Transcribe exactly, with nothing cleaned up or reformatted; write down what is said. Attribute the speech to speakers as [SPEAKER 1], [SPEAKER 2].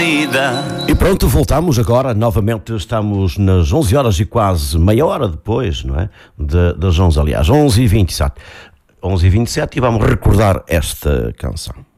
[SPEAKER 1] vida.
[SPEAKER 2] E pronto, voltamos agora, novamente estamos nas onze horas e quase meia hora depois, não é? De, das onze, aliás, onze e vinte e sete. onze e vinte e sete e vamos recordar esta canção.